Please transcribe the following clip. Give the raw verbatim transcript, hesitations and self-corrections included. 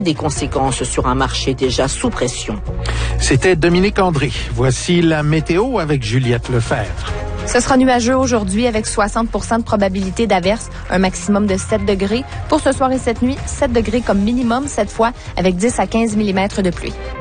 des conséquences sur un marché déjà sous pression. C'était Dominique André. Voici la météo avec Juliette Lefebvre. Ce sera nuageux aujourd'hui avec soixante pour cent de probabilité d'averse, un maximum de sept degrés. Pour ce soir et cette nuit, sept degrés comme minimum cette fois avec dix à quinze millimètres de pluie.